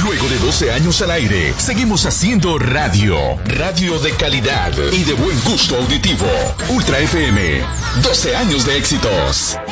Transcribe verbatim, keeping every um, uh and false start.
Luego de doce años al aire, seguimos haciendo radio. Radio de calidad y de buen gusto auditivo. Ultra F M. doce años de éxitos.